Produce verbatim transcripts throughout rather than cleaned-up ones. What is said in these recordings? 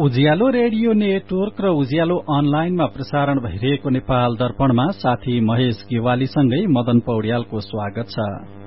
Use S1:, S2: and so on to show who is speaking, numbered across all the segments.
S1: उज्यालो radio network र उज्यालो अनलाइनमा प्रसारण भइरहेको नेपाल दर्पणमा साथी महेश गेवालीसँगै मदन पौड्यालको स्वागत छ।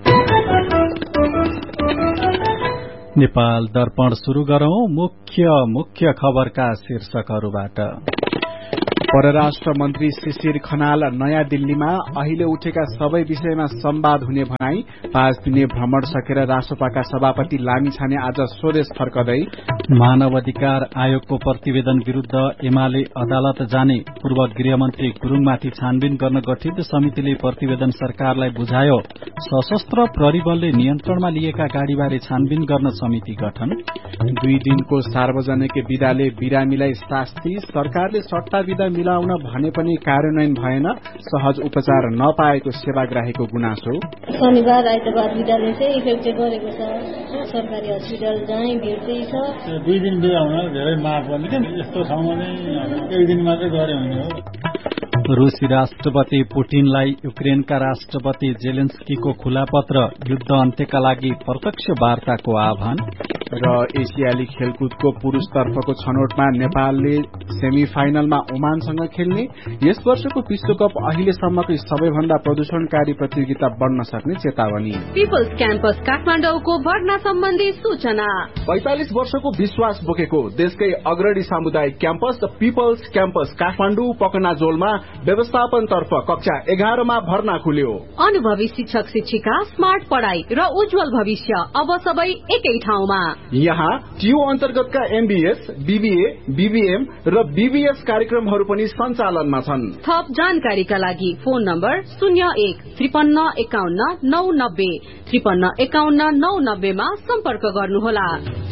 S1: नेपाल दर्पण शुरू गरौं मुख्य मुख्य खबरका शीर्षकहरूबाट।
S2: परराष्ट्र मन्त्री शिशिर खनाल नयाँ दिल्लीमा अहिले उठेका सबै विषयमा संवाद हुने भनाई। पाँच दिने भ्रमण सकेर रासोपाका सभापति लामिछाने आज स्वदेश फर्कदै।
S1: मानव अधिकार आयोगको प्रतिवेदन विरूद्ध एमाले अदालत जाने। पूर्व गृहमन्त्री गुरूङमाथि छानबिन गर्न गठित समितिले प्रतिवेदन सरकारलाई बुझायो। सशस्त्र प्रहरी बलले नियन्त्रणमा लिएका गाड़ीबारे छानबिन गर्न समिति गठन।
S2: दुई दिनको सार्वजनिक विदाले बिरामीलाई शास्ति। सरकारले सट्टा विदा मिलाउन भने पनि कार्यान्वयन भएन। सहज उपचार नपाएको सेवाग्राहीको गुनासो।
S3: शनिबार आइतबार विदाले चाहिँ इफेक्ट गरेको छ। सरकारी हस्पिटल जहाँ भिड चाहिँ छ।
S4: दुई दिन बिदा हुन धेरै माग पनि यस्तो ठाउँमा चाहिँ एक दिन मात्रै गरे हुने हो।
S1: रूसी राष्ट्रपति पुटिनलाई युक्रेनका राष्ट्रपति जेलेन्स्कीको खुला पत्र। युद्ध अन्त्यका लागि प्रत्यक्ष वार्ताको आह्वान।
S2: र एसियाली खेलकुदको पुरूषतर्फको छनौटमा नेपालले सेमी फाइनलमा ओमानसँग खेल्ने। यस वर्षको विश्वकप अहिलेसम्मकै सबैभन्दा प्रदूषणकारी प्रतियोगिता बन्न सक्ने चेतावनी।
S5: पिपल्स क्याम्पस काठमाडौँको भर्ना सम्बन्धी सूचना।
S2: पैंतालिस वर्षको विश्वास बोकेको देशकै अग्रणी सामुदायिक क्याम्पस पिपल्स क्याम्पस काठमाडौँ पकनाजोलमा व्यवस्थापन तर्फ कक्षा एघारमा भर्ना खुल्यो।
S5: अनुभवी शिक्षक शिक्षिका, स्मार्ट पढ़ाई र उज्जवल भविष्य अब सबै एकै ठाउँमा।
S2: यहाँ टियू अन्तर्गतका एमबीएस, बीबीए, बीबीएम र बीबीएस कार्यक्रमहरू पनि सञ्चालनमा छन्।
S5: थप जानकारीका लागि फोन नम्बर शून्य एक त्रिपन्न एकाउन्न नौ नब्बे त्रिपन्न एकाउन्न नौ नब्बेमा सम्पर्क गर्नुहोला।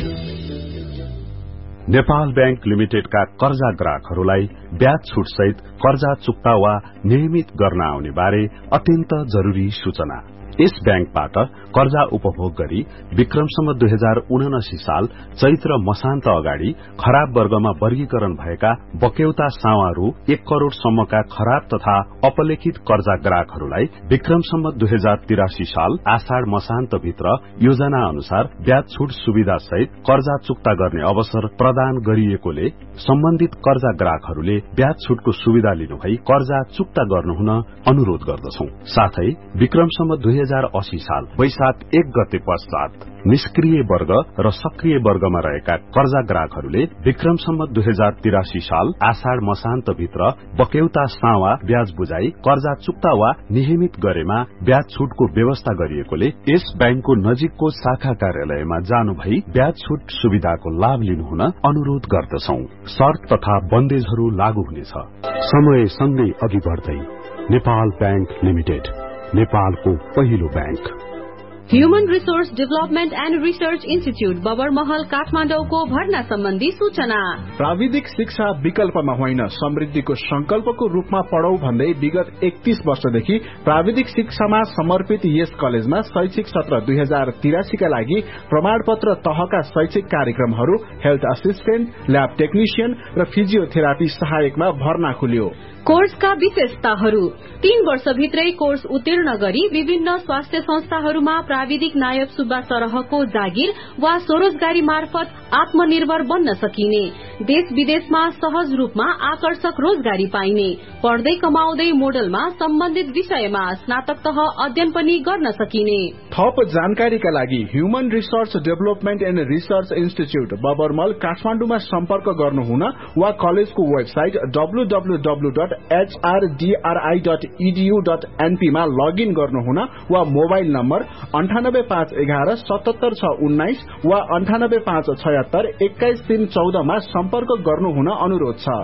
S6: नेपाल बैंक लिमिटेडका कर्जा ग्राहकहरूलाई ब्याज छुट सहित कर्जा चुक्ता वा नियमित गर्न आउने बारे अत्यन्त जरूरी सूचना। यस बैंकबाट कर्जा उपभोग गरी विक्रमसम्म दुई हजार उनासी साल चैत्र मसान्त अगाडि खराब वर्गमा वर्गीकरण भएका बक्यौता सावा रु एक करोड़ सम्मका खराब तथा अपलेखित कर्जा ग्राहकहरूलाई विक्रमसम्म दुई हजार तिरासी साल आषाढ़ मसान्त भित्र योजना अनुसार ब्याज छुट सुविधा सहित कर्जा चुक्ता गर्ने अवसर प्रदान गरिएकोले सम्बन्धित कर्जा ग्राहकहरूले ब्याज छुटको सुविधा लिनुभई कर्जा चुक्ता गर्नुहुन अनुरोध गर्दछौं। साथै विक्रमसम्म दुई हजार अस्सी साल वैशाख एक गते पश्चात निष्क्रिय वर्ग र सक्रिय वर्गमा रहेका कर्जा ग्राहकहरूले विक्रमसम्म दुई हजार तिरासी साल आषाढ़ मसान्त भित्र बक्यौता सावा ब्याज बुझाई कर्जा चुक्ता वा नियमित गरेमा ब्याज छुटको व्यवस्था गरिएकोले यस बैंकको नजिकको शाखा कार्यालयमा जानु भई ब्याज छुट सुविधाको लाभ लिनुहुन अनुरोध गर्दछौं। शर्त तथा बन्देजहरू लागू हुनेछ। समय सँगै अघि बढ्दै नेपाल बैंक लिमिटेड, नेपालको पहिलो bank.
S5: Human resource development and research institute Babarmahal काठमाडौँको भर्ना सम्बन्धी सूचना।
S2: प्राविधिक शिक्षा विकल्पमा होइन समृद्धिको संकल्पको रूपमा पढौं भन्दै विगत एकतीस वर्षदेखि प्राविधिक शिक्षामा समर्पित यस कलेजमा शैक्षिक सत्र दुई हजार तिरासीका लागि प्रमाणपत्र तहका शैक्षिक कार्यक्रमहरू हेल्थ असिस्टेन्ट, ल्याब टेक्निशियन र फिजियोथेरापी सहायकमा भर्ना खुल्यो।
S5: कोर्सका विशेषताहरू: तीन वर्षभित्रै कोर्स उत्तीर्ण गरी विभिन्न स्वास्थ्य संस्थाहरूमा प्राविधिक नायब सुब्बा सरहको जागिर वा स्वरोजगारी मार्फत आत्मनिर्भर बन्न सकिने, देश विदेशमा सहज रूपमा आकर्षक रोजगारी पाइने, पढ्दै कमाउँदै मोडलमा सम्बन्धित विषयमा स्नातक तह अध्ययन पनि गर्न सकिने।
S2: थप जानकारीका लागि human resource development and research institute बबरमल काठमाडौँमा सम्पर्क गर्नुहुन वा कलेजको website W W W dot H R D R I dot E D you dot an P मा लगइन गर्नुहुन वा मोबाइल नम्बर अन्ठानब्बे पाँच एघार सतहत्तर छ उन्नाइस वा अन्ठानब्बे पाँच छयत्तर एक्काइस तीन चौधमा सम्पर्क गर्नुहुन अनुरोध छ।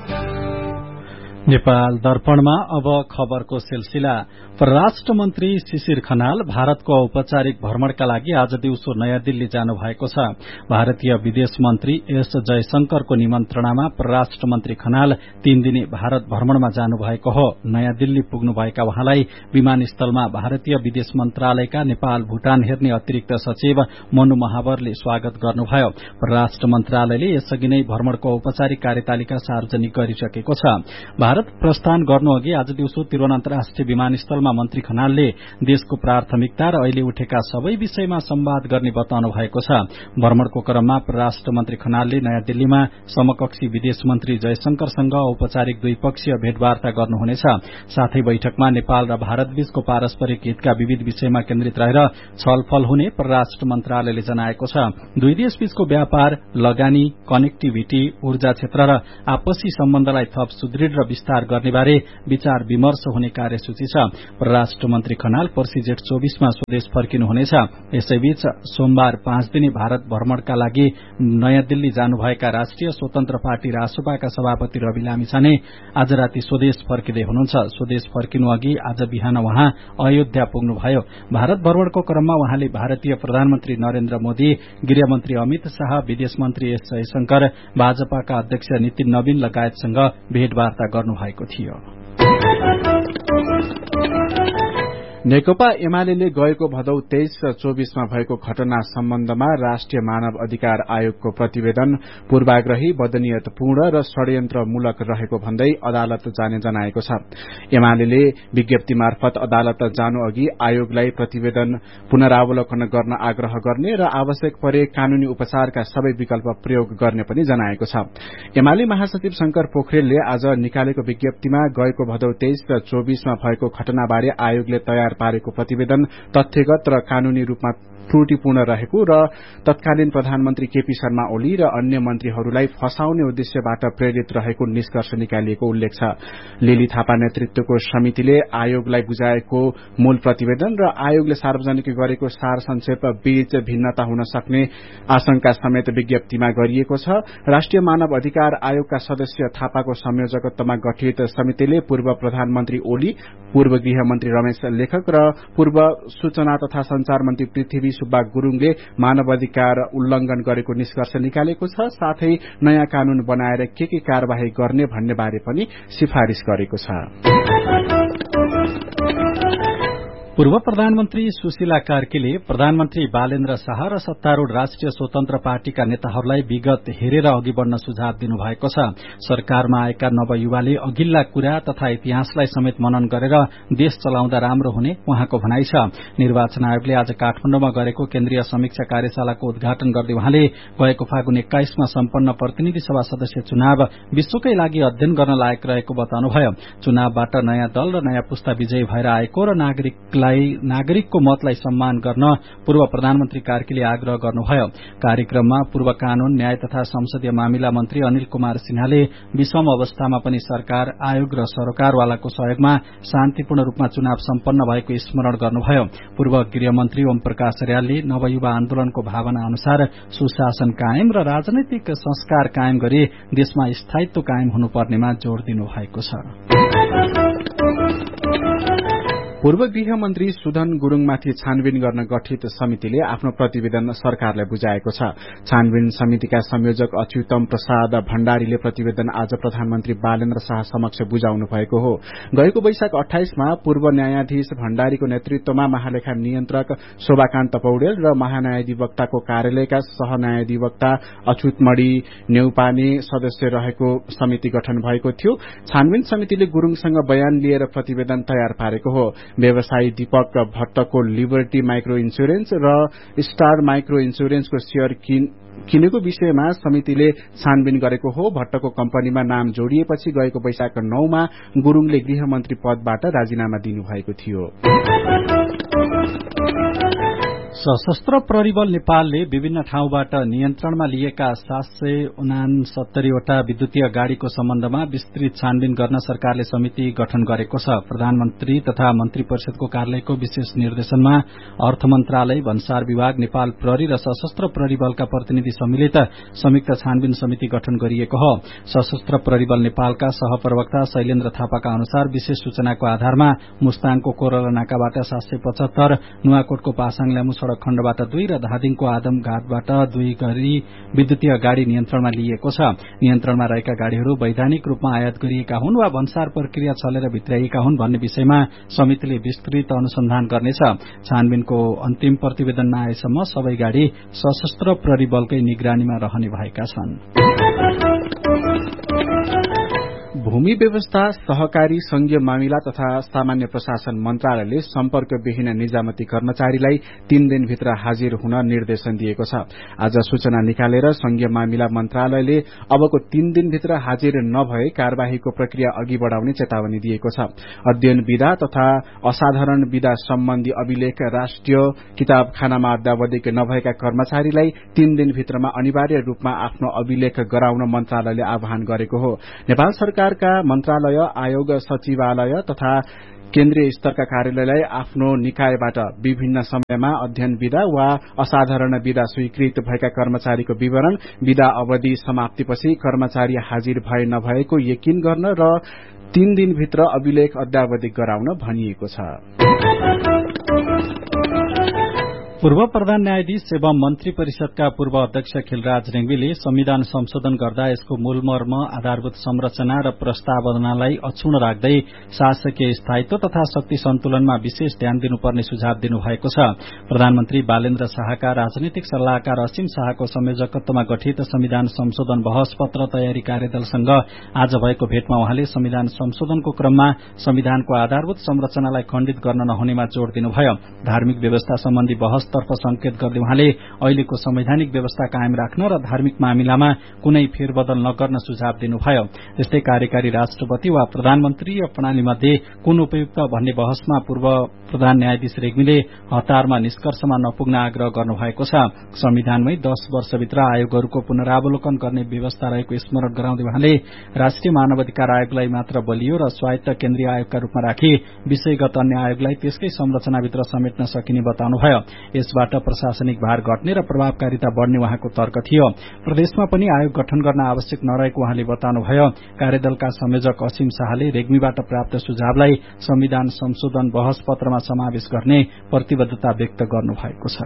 S1: नेपाल दर्पणमा अब खबरको सिलसिला। परराष्ट्र मन्त्री शिशिर खनाल भारतको औपचारिक भ्रमणका लागि आज दिउँसो नयाँ दिल्ली जानु भएको छ। भारतीय विदेश मन्त्री एस जयशंकरको निमन्त्रणामा परराष्ट्र मन्त्री खनाल तीन दिने भारत भ्रमणमा जानु भएको हो। नयाँ दिल्ली पुग्नुभएका उहाँलाई विमानस्थलमा भारतीय विदेश मन्त्रालयका नेपाल भूटान हेर्ने अतिरिक्त सचिव मनु महावरले स्वागत गर्नुभयो। परराष्ट्र मन्त्रालयले यसअघि नै भ्रमणको औपचारिक कार्यतालिका सार्वजनिक गरिसकेको छ। भारत भारत प्रस्थान गर्नुअघि आज दिउँसो त्रिभुवन अन्तर्राष्ट्रिय विमानस्थलमा मन्त्री खनालले देशको प्राथमिकता र अहिले उठेका सबै विषयमा संवाद गर्ने बताउनु भएको छ। भ्रमणको क्रममा परराष्ट्र मन्त्री खनालले नयाँ दिल्लीमा समकक्षी विदेश मन्त्री जयशंकरसँग औपचारिक द्विपक्षीय भेटवार्ता गर्नुहुनेछ। साथै बैठकमा नेपाल र भारतबीचको पारस्परिक हितका विविध विषयमा केन्द्रित रहेर छलफल हुने परराष्ट्र मन्त्रालयले जनाएको छ। दुई देशबीचको व्यापार, लगानी, कनेक्टिभिटी, ऊर्जा क्षेत्र र आपसी सम्बन्धलाई थप सुदृढ़ र विस्तार गर्ने बारे विचार विमर्श हुने कार्यसूची छ। परराष्ट्र मन्त्री खनाल पर्सि जेठ चौबीसमा स्वदेश फर्किनुहुनेछ। यसैबीच सोमबार पाँच दिने भारत भ्रमणका लागि नयाँ दिल्ली जानुभएका राष्ट्रिय स्वतन्त्र पार्टी रासोपाका सभापति रवि लामिछाने आज राति स्वदेश फर्किँदै हुनुहुन्छ। स्वदेश फर्किनु अघि आज बिहान उहाँ अयोध्या पुग्नुभयो। भारत भ्रमणको क्रममा उहाँले भारतीय प्रधानमन्त्री नरेन्द्र मोदी, गृहमन्त्री अमित शाह, विदेश मन्त्री एस जयशंकर, भाजपाका अध्यक्ष नितिन नवीन लगायतसँग भेटवार्ता गर्नुभएको थियो।
S2: नेकपा एमाले गएको भदौ तेइस र चौबीसमा भएको घटना सम्बन्धमा राष्ट्रिय मानव अधिकार आयोगको प्रतिवेदन पूर्वाग्रही, बदनीयतपूर्ण र षड्यन्त्रमूलक रहेको भन्दै अदालत जाने जनाएको छ। एमाले विज्ञप्ति मार्फत अदालत जानु अघि आयोगलाई प्रतिवेदन पुनरावलोकन गर्न आग्रह गर्ने र आवश्यक परे कानूनी उपचारका सबै विकल्प प्रयोग गर्ने पनि जनाएको छ। एमाले महासचिव शंकर पोखरेलले आज निकालेको विज्ञप्तिमा गएको भदौ तेइस र चौबीसमा भएको घटनाबारे आयोगले तयार पारेको प्रतिवेदन तथ्यगत र कानूनी रूपमा त्रुटिपूर्ण रहेको र तत्कालीन प्रधानमन्त्री केपी शर्मा ओली र अन्य मन्त्रीहरूलाई फसाउने उद्देश्यबाट प्रेरित रहेको निष्कर्ष निकालिएको उल्लेख छ। लिली थापा नेतृत्वको समितिले आयोगलाई बुझाएको मूल प्रतिवेदन र आयोगले सार्वजनिक गरेको सार संक्षेप बीच भिन्नता हुन सक्ने आशंका समेत विज्ञप्तिमा गरिएको छ। राष्ट्रिय मानव अधिकार आयोगका सदस्य थापाको संयोजकत्वमा गठित समितिले पूर्व प्रधानमन्त्री ओली, पूर्व गृहमन्त्री रमेश लेखक र पूर्व सूचना तथा संचार मन्त्री पृथ्वी सुब्बा गुरूङले मानवाधिकार उल्लंघन गरेको निष्कर्ष निकालेको छ। साथै नयाँ कानून बनाएर के के कार्यवाही गर्ने भन्ने बारे पनि सिफारिश गरेको छ।
S1: पूर्व प्रधानमन्त्री सुशीला कार्कीले प्रधानमन्त्री बालेन्द्र शाह र सत्तारूढ़ राष्ट्रिय स्वतन्त्र पार्टीका नेताहरूलाई विगत हेरेर अघि बढ़न सुझाव दिनुभएको छ। सरकारमा आएका नवयुवाले अघिल्ला कुरा तथा इतिहासलाई समेत मनन गरेर देश चलाउँदा राम्रो हुने उहाँको भनाइ छ। निर्वाचन आयोगले आज काठमाडौँमा गरेको केन्द्रीय समीक्षा कार्यशालाको उद्घाटन गर्दै उहाँले गएको फागुन एक्काइसमा सम्पन्न प्रतिनिधि सभा सदस्य चुनाव विश्वकै लागि अध्ययन गर्न लायक रहेको बताउनुभयो। चुनावबाट नयाँ दल र नयाँ पुस्ता विजयी भएर आएको र नागरिकलाई नागरिकको मतलाई सम्मान गर्न पूर्व प्रधानमन्त्री कार्कीले आग्रह गर्नुभयो। कार्यक्रममा पूर्व कानून, न्याय तथा संसदीय मामिला मन्त्री अनिल कुमार सिन्हाले विषम अवस्थामा पनि सरकार, आयोग र सरोकारवालाको सहयोगमा शान्तिपूर्ण रूपमा चुनाव सम्पन्न भएको स्मरण गर्नुभयो। पूर्व गृहमन्त्री ओम प्रकाश अर्यालले नवयुवा आन्दोलनको भावना अनुसार सुशासन कायम र राजनैतिक संस्कार कायम गरी देशमा स्थायित्व कायम हुनुपर्नेमा जोड़ दिनुभएको छ।
S2: पूर्व गृहमन्त्री सुधन गुरूङमाथि छानबिन गर्न गठित समितिले आफ्नो प्रतिवेदन सरकारलाई बुझाएको छ। छानबिन समितिका संयोजक अच्युतम प्रसाद भण्डारीले प्रतिवेदन आज प्रधानमन्त्री बालेन्द्र शाह समक्ष बुझाउनु भएको हो। गएको वैशाख अठाइसमा पूर्व न्यायाधीश भण्डारीको नेतृत्वमा महालेखा नियन्त्रक शोभाकान्त पौडेल र महान्यायाधिवक्ताको कार्यालयका सहन्यायाधिवक्ता अछुतमणी नेउपाने सदस्य रहेको समिति गठन भएको थियो। छानबिन समितिले गुरूङसँग बयान लिएर प्रतिवेदन तयार पारेको हो। व्यवसायी दीपक भट्टको लिबर्टी माइक्रो इन्स्योरेन्स र स्टार माइक्रो इन्स्योरेन्सको शेयर किनेको विषयमा समितिले छानबिन गरेको हो। भट्टको कम्पनीमा नाम जोडिएपछि गएको वैशाख नौमा गुरूङले गृहमन्त्री पदबाट राजीनामा दिनुभएको थियो।
S1: सशस्त्र प्रहरी बल नेपालले विभिन्न ठाउँबाट नियन्त्रणमा लिएका सात सय उनासत्तरीवटा विद्युतीय गाड़ीको सम्बन्धमा विस्तृत छानबिन गर्न सरकारले समिति गठन गरेको छ। प्रधानमन्त्री तथा मन्त्री परिषदको कार्यालयको विशेष निर्देशनमा अर्थ मन्त्रालय, भन्सार विभाग, नेपाल प्रहरी र सशस्त्र प्रहरी बलका प्रतिनिधि सम्मिलित संयुक्त छानबिन समिति गठन गरिएको हो। सशस्त्र प्रहरी बल नेपालका सहप्रवक्ता शैलेन्द्र थापाका अनुसार विशेष सूचनाको आधारमा मुस्ताङको कोरला नाकाबाट सात सय पचहत्तर, नुवाकोटको पासाङ ल्यामु सड़क खण्डबाट दुई र धादिङको आदमघाटबाट दुई गरी विद्युतीय गाड़ी नियन्त्रणमा लिइएको छ। नियन्त्रणमा रहेका गाड़ीहरू वैधानिक रूपमा आयात गरिएका हुन् वा भन्सार प्रक्रिया चलेर भित्राइएका हुन् भन्ने विषयमा समितिले विस्तृत अनुसन्धान गर्नेछ। छानबिनको अन्तिम प्रतिवेदन नआएसम्म सबै गाड़ी सशस्त्र प्रहरी बलकै निगरानीमा रहने भएका छन्।
S2: भूमि व्यवस्था सहकारी संघीय मामिला तथा सामान्य प्रशासन मन्त्रालयले सम्पर्कविहीन निजामती कर्मचारीलाई तीन दिनभित्र हाजिर हुन निर्देशन दिएको छ। आज सूचना निकालेर संघीय मामिला मन्त्रालयले अबको तीन दिनभित्र हाजिर नभए कार्यवाहीको प्रक्रिया अघि बढ़ाउने चेतावनी दिएको छ। अध्ययन विधा तथा असाधारण विधा सम्बन्धी अभिलेख राष्ट्रिय किताबखानामा अद्यावधिक नभएका कर्मचारीलाई तीन दिनभित्रमा अनिवार्य रूपमा आफ्नो अभिलेख गराउन मन्त्रालयले आह्वान गरेको हो। नेपाल सरकारका मन्त्रालय, आयोग, सचिवालय तथा केन्द्रीय स्तरका कार्यालयलाई आफ्नो निकायबाट विभिन्न समयमा अध्ययन विधा वा असाधारण विधा स्वीकृत भएका कर्मचारीको विवरण, विधा अवधि समाप्तिपछि कर्मचारी हाजिर भए नभएको यकिन गर्न र तीन दिनभित्र अभिलेख अद्यावधिक गराउन भनिएको छ।
S1: पूर्व प्रधान न्यायाधीश एवं मन्त्री परिषदका पूर्व अध्यक्ष खिलराज रेग्मीले संविधान संशोधन गर्दा यसको मूलमर्म, आधारभूत संरचना र प्रस्तावनालाई अक्षुण्ण राख्दै शासकीय स्थायित्व तथा शक्ति सन्तुलनमा विशेष ध्यान दिनुपर्ने सुझाव दिनुभएको छ। प्रधानमन्त्री बालेन्द्र शाहका राजनीतिक सल्लाहकार असीम शाहको संयोजकत्वमा गठित संविधान संशोधन बहस पत्र तयारी कार्यदलसँग आज भएको भेटमा उहाँले संविधान संशोधनको क्रममा संविधानको आधारभूत संरचनालाई खण्डित गर्न नहुनेमा जोड़ दिनुभयो। धार्मिक व्यवस्था सम्बन्धी बहस तर्फ संकेत गर्दै उहाँले अहिलेको संवैधानिक व्यवस्था कायम राख्न र धार्मिक मामिलामा कुनै फेरबदल नगर्न सुझाव दिनुभयो। त्यस्तै कार्यकारी राष्ट्रपति वा प्रधानमन्त्री प्रणाली मध्ये कुन उपयुक्त भन्ने बहसमा पूर्व प्रधान न्यायाधीश रेग्मीले हतारमा निष्कर्षमा नपुग्न आग्रह गर्नुभएको छ। संविधानमै दश वर्षभित्र आयोगहरूको पुनरावलोकन गर्ने व्यवस्था रहेको स्मरण गराउँदै उहाँले राष्ट्रिय मानवाधिकार आयोगलाई मात्र बलियो र स्वायत्त केन्द्रीय आयोगका रूपमा राखी विषयगत अन्य आयोगलाई त्यसकै संरचनाभित्र समेट्न सकिने बताउनुभयो। यसबाट प्रशासनिक भार घट्ने र प्रभावकारिता बढ़ने उहाँको तर्क थियो। प्रदेशमा पनि आयोग गठन गर्न आवश्यक नरहेको उहाँले बताउनुभयो। कार्यदलका संयोजक असीम शाहले रेग्मीबाट प्राप्त सुझावलाई संविधान संशोधन बहस पत्रमा समावेश गर्ने प्रतिबद्धता व्यक्त गर्नुभएको छ।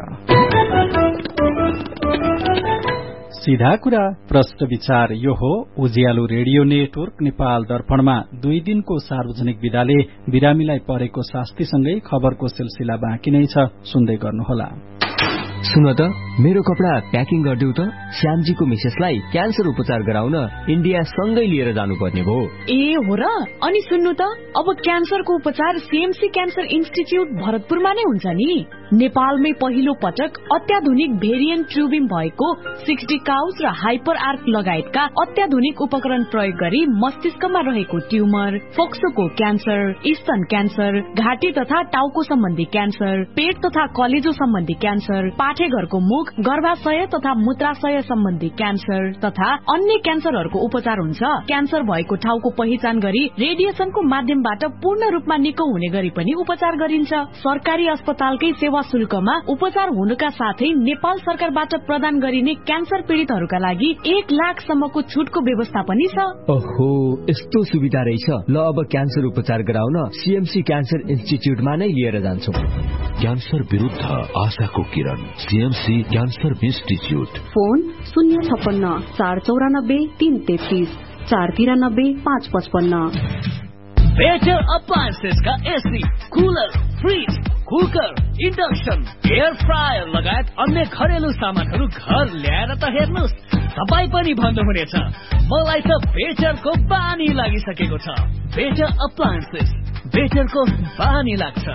S1: सीधा कुरा प्रश्न विचार यो हो उज्यालो रेडियो नेटवर्क नेपाल दर्पणमा दुई दिनको सार्वजनिक विदाले बिरामीलाई परेको शास्तिसँगै खबरको सिलसिला बाँकी नै छ, सुन्दै गर्नुहोला।
S7: सुन त, मेरो कपडा प्याकिङ गरिदेऊ त। श्यामजीको मिसेसलाई क्यान्सर उपचार गराउन इन्डिया सँगै लिएर जानुपर्ने भयो।
S5: ए हो र? अनि सुन्नु त, अब क्यान्सरको उपचार सीएमसी क्यान्सर इन्स्टिच्युट भरतपुरमा नै हुन्छ नि। नेपालमै पहिलो पटक अत्याधुनिक भेरिएन्ट ट्युबिङ भएको सिक्सटी काउज र हाइपर आर्क लगायतका अत्याधुनिक उपकरण प्रयोग गरी मस्तिष्कमा रहेको ट्युमर, फोक्सोको क्यान्सर, स्तन क्यान्सर, घाँटी तथा टाउको सम्बन्धी क्यान्सर, पेट तथा कलेजो सम्बन्धी क्यान्सर, पाठेघरको मुख, गर्भाशय तथा मूत्राशय सम्बन्धी क्यान्सर तथा अन्य क्यान्सरहरूको उपचार हुन्छ। क्यान्सर भएको ठाउँको पहिचान गरी रेडिएसनको माध्यमबाट पूर्ण रूपमा निको हुने गरी पनि उपचार गरिन्छ। सरकारी अस्पतालकै सेवा शुल्कमा उपचार हुनुका साथै नेपाल सरकारबाट प्रदान गरिने क्यान्सर पीड़ितहरूका लागि एक लाख सम्मको छुटको व्यवस्था पनि छ।
S7: ओहो, यस्तो सुविधा रहेछ। ल, अब क्यान्सर उपचार गराउन सीएमसी क्यान्सर इन्स्टिच्युटमा नै लिएर जान्छु।
S8: क्यान्सर विरुद्ध आशाको किरण, सीएमसी क्यान्सर इन्स्टिच्युट।
S5: फोन शून्य छप्पन्न चार चौरानब्बे तीन तेत्तीस चार तिरानब्बे पाँच पचपन्न।
S9: बेटर अप्लायन्सेस का AC, cooler, fridge, cooker, induction, air fryer लगायत अन्य घरेलु सामानहरू घर ल्याएर त हेर्नुहोस्, तपाईँ पनि भन्नुहुनेछ मलाई त बेटरको बानी लागिसकेको छ। बेटर अप्लायन्सेस, बेटरको बानी लाग्छ।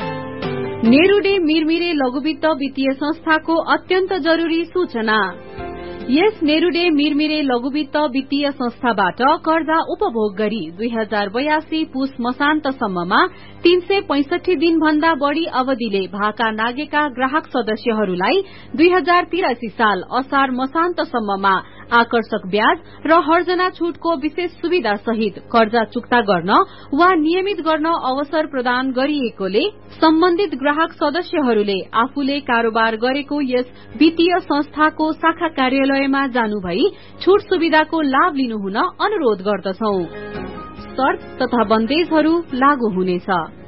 S5: नेरूडे मिरमिरे लघुवित्त वित्तीय संस्थाको अत्यन्त जरुरी सूचना। यस नेरूडे मिरमिरे लघुवित्त वित्तीय संस्थाबाट कर्जा उपभोग गरी दुई हजार बयासी पुष मसान्तसम्ममा तीन सय पैंसठी दिन भन्दा बढ़ी अवधिले भाका नागेका ग्राहक सदस्यहरूलाई दुई हजार तिरासी साल असार मसान्तसम्ममा आकर्षक ब्याज र हर्जना छूटको विशेष सुविधा सहित कर्जा चुक्ता गर्न वा नियमित गर्न अवसर प्रदान गरिएकोले सम्बन्धित ग्राहक सदस्यहरूले आफूले कारोबार गरेको यस वित्तीय संस्थाको शाखा कार्यालयमा जानु भई छूट सुविधाको लाभ लिनुहुन अनुरोध गर्दछौ। शर्त तथा बन्देजहरू लागू हुनेछ।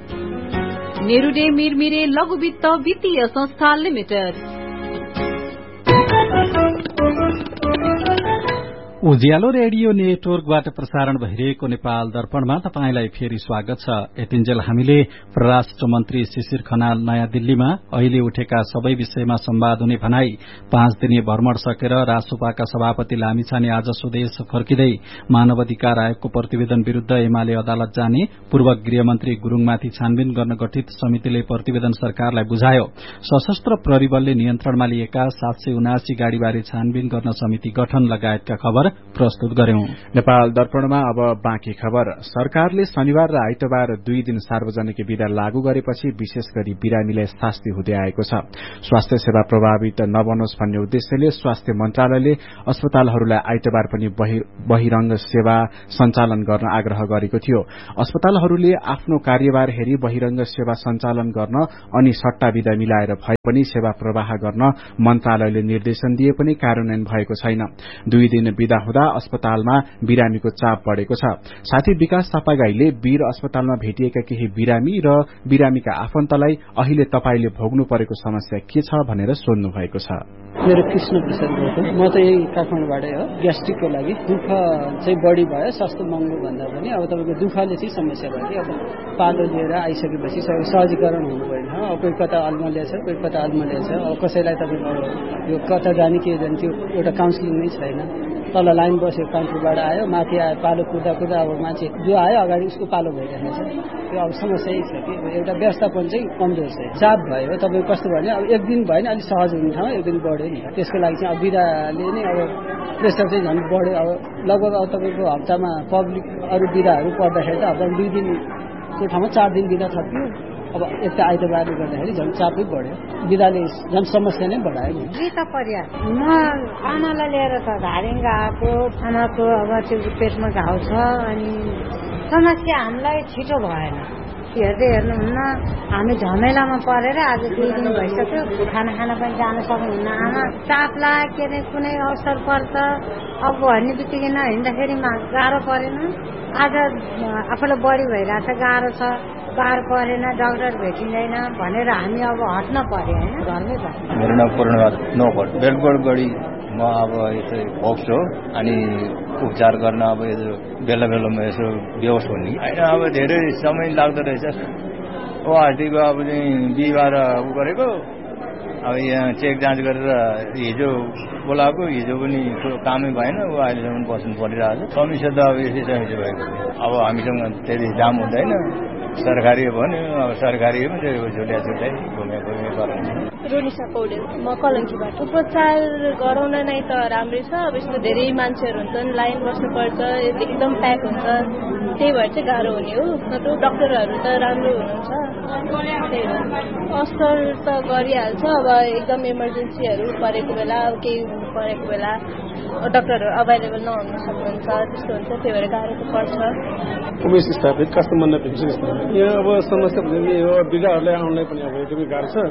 S5: नेरूडे मिरमिरे लघुवित्त वित्तीय संस्था लिमिटेड।
S1: उज्यालो रेडियो नेटवर्कबाट प्रसारण भइरहेको नेपाल दर्पणमा तपाईंलाई फेरि स्वागत छ। यतिन्जेल हामीले परराष्ट्र मन्त्री शिशिर खनाल नयाँ दिल्लीमा अहिले उठेका सबै विषयमा संवाद हुने भनाई पाँच दिने भ्रमण सकेर रासोपाका सभापति लामिछाने आज स्वदेश फर्किँदै मानवाधिकार आयोगको प्रतिवेदन विरूद्ध एमाले अदालत जाने, पूर्व गृहमन्त्री गुरूङमाथि छानबिन गर्न गठित समितिले प्रतिवेदन सरकारलाई बुझायो, सशस्त्र प्रहरी बलले नियन्त्रणमा लिएका सात सय उनासी गाड़ीबारे छानबिन गर्न समिति गठन लगायतका खबर प्रस्तुत गर्यौं।
S2: नेपाल दर्पणमा अब बाँकी खबर। सरकारले शनिबार र आइतबार दुई दिन सार्वजनिक बिदा लागू गरेपछि विशेष गरी बिरामीलाई शास्ति हुँदै आएको छ। स्वास्थ्य सेवा प्रभावित नबनोस् भन्ने उद्देश्यले स्वास्थ्य मन्त्रालयले अस्पतालहरूलाई आइतबार पनि बहिरंग सेवा सञ्चालन गर्न आग्रह गरेको थियो। अस्पतालहरूले आफ्नो कार्यभार हेरी बहिरंग सेवा सञ्चालन गर्न अनि सट्टा बिदा मिलाएर भए पनि सेवा प्रवाह गर्न मन्त्रालयले निर्देशन दिए पनि कार्यान्वयन भएको छैन। दुई दिन बिदा हुँदा अस्पतालमा बिरामीको चाप बढ़ेको छ। साथी विकास सापागाईले वीर अस्पतालमा भेटिएका केही बिरामी र बिरामीका आफन्तलाई अहिले तपाईले भोग्नु परेको समस्या के छ भनेर सोध्नु भएको छ।
S10: मेरो कृष्ण प्रसाद गौतम, म त यही काठमाडौँबाटै हो। ग्यास्ट्रिकको लागि दुःख चाहिँ बढी भयो, सस्तो महँगो भन्दा पनि अब तपाईँको दुःखले चाहिँ समस्या भयो कि अब पालो लिएर आइसकेपछि सबै सहजीकरण हुनु भएन। अब कोही कता अल्मलिया छ, कोही कता अल्मलिया छ। अब कसैलाई तपाईँको यो कता जाने के जाने त्यो एउटा काउन्सिलिङ नै छैन। तल लाइन बस्यो, काउन्टरबाट आयो, माथि आयो, पालो कुर्दा कुर्दा अब मान्छे जो आयो अगाडि उसको पालो भइरहेको छ। त्यो अब समस्या यही छ कि एउटा व्यवस्थापन चाहिँ कमजोर छ। चाप भयो तपाईँ कस्तो भने अब एक दिन भयो नि अलिक सहज हुने ठाउँ एक दिन बढ्यो नि। त्यसको लागि चाहिँ अब बिदाले नै अब प्रेसर चाहिँ झन् बढ्यो। अब लगभग अब तपाईँको हप्तामा पब्लिक अरू बिदाहरू पर्दाखेरि त हप्तामा दुई दिनको ठाउँमा चार दिन बिदा थप्यो। अब एक त आइतबारले गर्दाखेरि झन् चापै बढ्यो, बिदाले झन् समस्या नै बढायो नि।
S11: गीता परिया म आमालाई लिएर त धारिङ्गा आएको, आमाको अब त्यो पेटमा घाउ छ अनि समस्या हामीलाई छिटो भएन। हेर्दै हेर्नुहुन्न, हामी झमेलामा परेर आज दुई दिन भइसक्यो, खाना खाना पनि जान सक्नुहुन्न। आमा चापला के अरे कुनै अवसर पर्छ, अब भन्ने बित्तिकै नहिँड्दाखेरि गाह्रो परेन। आज आफूलाई बढी भइरहेछ, गाह्रो छ, बार परेन, डाक्टर भेटिँदैन भनेर हामी अब हट्न पर्यो होइन, घरमै बस्नु।
S12: मेरो नाम पूर्णराज नौकर, बेलगढ गढी। म अब यसो फोक्स हो अनि उपचार गर्न अब यो बेला बेलामा यसो बेहोस हुने होइन। अब धेरै समय लाग्दो रहेछ। ओआरटीको अब चाहिँ बिहिबार उ गरेको, अब यहाँ चेक जाँच गरेर हिजो बोलाएको, हिजो पनि कामै भएन। ऊ अहिलेसम्म बस्नु परिरहेको छ। समस्या त अब यसै समस्या भएको। अब हामीसँग त्यति जाम हुँदैन। सरकारी भन्यो, अब सरकारी झुल्या झुल्याइ घुमे घुमे गराउँछ।
S13: रोनिसा पौडेल, म कलङ्कीबाट। उपचार गराउन नै त राम्रै छ। अब यस्तो धेरै मान्छेहरू हुन्छन्, लाइन बस्नुपर्छ, एकदम प्याक हुन्छ, त्यही भएर चाहिँ गाह्रो हुने हो। नत्र डक्टरहरू त राम्रो हुनुहुन्छ, त्यही हो। असर त गरिहाल्छ। अब एकदम इमर्जेन्सीहरू परेको बेला, अब केही परेको बेला डक्टरहरू अभाइलेबल नहुन सक्नुहुन्छ, त्यस्तो हुन्छ। त्यही भएर गाह्रो त पर्छ।
S14: उमेश स्थापित कास्टमर यहाँ अब समस्या भने यो बिदाहरूलाई आउनलाई पनि अब एकदमै गाह्रो छ।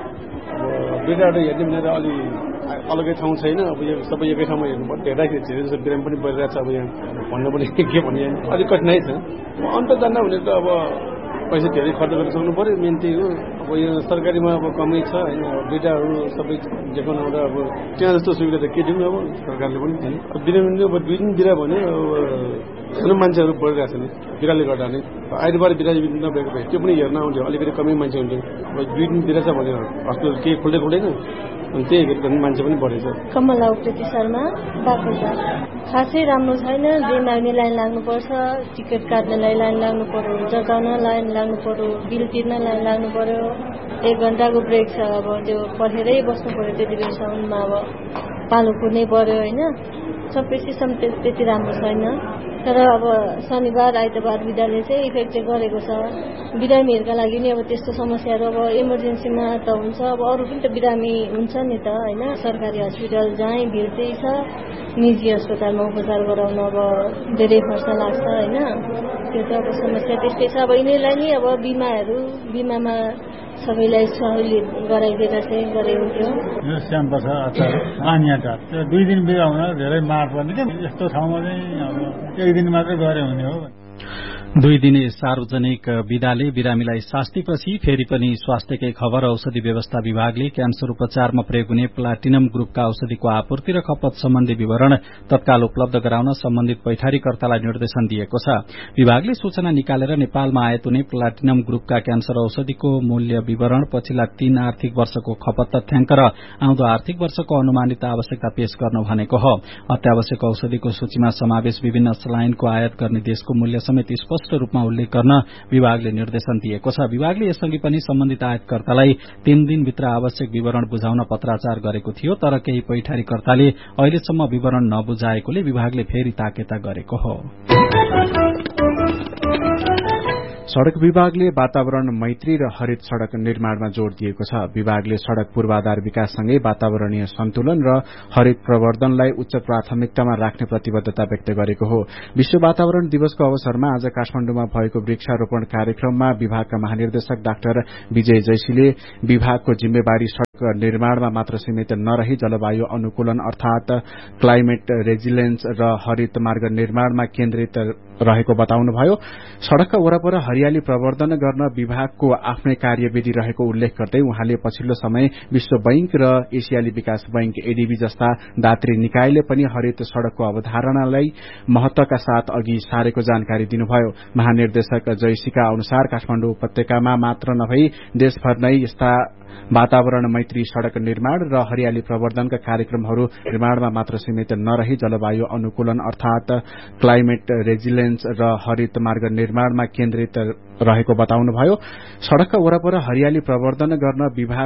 S14: अब बिदाहरू हेर्ने भनेर अलि अलगै ठाउँ छैन। अब यो सबै एकै ठाउँमा हेर्नु पर्छ। हेर्दाखेरि धेरै जस्तो बिरामी पनि बढिरहेको छ। अब यहाँ भन्नु पनि के भन्ने अलिक कठिनाइ छ। अन्त जान्न भने त अब पैसा धेरै खर्च गर्न सक्नु पर्यो, मेन त्यही हो। अब यो सरकारीमा अब कमै छ होइन। बिदाहरू सबै देखाउन आउँदा अब त्यहाँ जस्तो सुविधा त के दिउँ अब सरकारले पनि छैन। अब बिरामी अब दुई दिन बिदा भने सानो मान्छेहरू बढिरहेको छ नि बिराले गर्दा नै। आइतबार बिदा नभएको भए त्यो पनि हेर्न आउँथ्यो, अलिकति कमै मान्छे हुन्थ्यो। अब दुई दिन बिदा छ भने हस्पिटल केही खुल्दै खुल्दैन, अनि त्यही हेर्दा मान्छे पनि बढेछ।
S3: कमला उप्रेती शर्मा, बागबजार। खासै राम्रो छैन। बिमारमै लाइन लाग्नुपर्छ, टिकट काट्नलाई लाइन लाग्नु पर्यो, जताउन लाइन लाग्नु पर्यो, बिल तिर्न लाइन लाग्नु पर्यो। एक घन्टाको ब्रेक छ, अब त्यो पढेरै बस्नु पर्यो। त्यति बेलासम्ममा अब पालो कुर्नै पर्यो होइन। सबै सिस्टम त्यति राम्रो छैन। तर अब शनिबार आइतबार बिदाले चाहिँ इफेक्ट चाहिँ गरेको छ। बिरामीहरूका लागि नि अब त्यस्तो समस्याहरू अब इमर्जेन्सीमा त हुन्छ। अब अरू पनि त बिरामी हुन्छ नि त होइन। सरकारी हस्पिटल जहीँ भिड चाहिँ छ, निजी अस्पतालमा उपचार गराउन अब धेरै खर्च लाग्छ होइन। त्यो त अब समस्या त्यस्तै छ। अब यिनीहरूलाई नि अब बिमाहरू बिमामा सबैलाई सहुलियत गराइदिएर चाहिँ गरे हुन्थ्यो।
S4: यो श्याम प्रसाद आचार्य, आनियाटार। त्यो दुई दिन बिदा हुन धेरै मार पर्ने क्या। यस्तो ठाउँमा चाहिँ अब एक दिन मात्रै गरे हुने हो।
S1: दुई दिने सार्वजनिक विदाले बिरामीलाई शास्तिपछि फेरि पनि स्वास्थ्यकै खबर औषधि व्यवस्था विभागले क्यान्सर उपचारमा प्रयोग हुने प्लाटिनम ग्रुपका औषधिको आपूर्ति र खपत सम्बन्धी विवरण तत्काल उपलब्ध गराउन सम्बन्धित पैठारीकर्तालाई निर्देशन दिएको छ। विभागले सूचना निकालेर नेपालमा आयात हुने प्लाटिनम ग्रुपका क्यान्सर औषधिको मूल्य विवरण, पछिल्ला तीन आर्थिक वर्षको खपत तथ्याङ्क र आउँदो आर्थिक वर्षको अनुमानित आवश्यकता पेश गर्न भनेको हो। अत्यावश्यक औषधिको सूचीमा समावेश विभिन्न सलाइनको आयात गर्ने देशको मूल्य समेत स्पष्ट रूपमा उल्लेख गर्न विभागले निर्देशन दिएको छ। विभागले यसअघि पनि सम्बन्धित आयातकर्तालाई तीन दिनभित्र आवश्यक विवरण बुझाउन पत्राचार गरेको थियो, तर केही पैठारीकर्ताले अहिलेसम्म विवरण नबुझाएकोले विभागले फेरि ताकेता गरेको हो।
S2: सड़क विभागले वातावरण मैत्री र हरित सड़क निर्माणमा जोड़ दिएको छ। विभागले सड़क पूर्वाधार विकाससँगै वातावरणीय सन्तुलन र हरित प्रवर्धनलाई उच्च प्राथमिकतामा राख्ने प्रतिबद्धता व्यक्त गरेको हो। विश्व वातावरण दिवसको अवसरमा आज काठमाडौँमा भएको वृक्षारोपण कार्यक्रममा विभागका महानिर्देशक डाक्टर विजय जैसीले विभागको जिम्मेवारी सड़क निर्माणमा मात्र सीमित नरही जलवायु अनुकूलन अर्थात क्लाइमेट रेजिलेन्स र हरित मार्ग निर्माणमा केन्द्रित रहेको बताउनुभयो। सड़कका वरपर हरियाली प्रवर्धन गर्न विभागको आफ्नै कार्यविधि रहेको उल्लेख गर्दै उहाँले पछिल्लो समय विश्व बैंक र एसियाली विकास बैंक एडीबी जस्ता दात्री निकायले पनि हरित सड़कको अवधारणालाई महत्वका साथ अघि सारेको जानकारी दिनुभयो। महानिर्देशक जयसीका अनुसार काठमाडौँ उपत्यकामा मात्र नभई देशभर नै यस्ता वातावरण मैत्री सड़क निर्माण र हरियाली प्रवर्धनका कार्यक्रमहरू निर्माणमा मात्र सीमित नरही जलवायु अनुकूलन अर्थात क्लाइमेट रेजिलेन्स र हरित मार्ग निर्माणमा केन्द्रित रहेको बताउनुभयो। सड़कका वरपर हरियाली प्रवर्धन गर्न विभाग